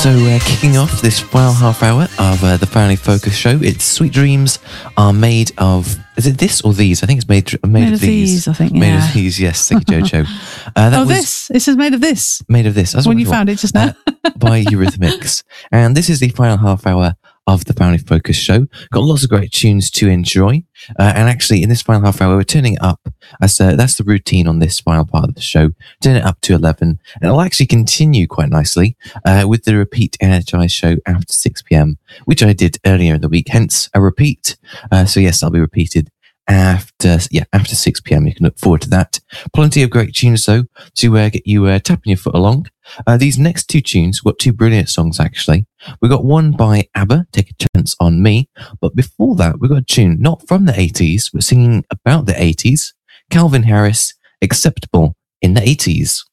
Kicking off this final half hour of the Family Focus show, it's Sweet Dreams Are Made of... Is it this or these? I think it's made of these. I think, Made of these, yes. Thank you, Jojo. This. It says made of this. Made of this. That's when you found it just now. By Eurythmics. And this is the final half hour of the Family Focus show. Got lots of great tunes to enjoy. And actually, in this final half hour, we're turning it up. That's the routine on this final part of the show. Turn it up to 11. And it'll actually continue quite nicely with the repeat Energize show after 6 p.m, which I did earlier in the week. Hence, a repeat. So yes, I'll be repeated after 6 p.m. You can look forward to that. Plenty of great tunes, though, to get you tapping your foot along. These next two tunes, we've got two brilliant songs, actually. We've got one by ABBA, Take a Chance on Me. But before that, we've got a tune not from the 80s, but singing about the 80s. Calvin Harris, Acceptable in the 80s.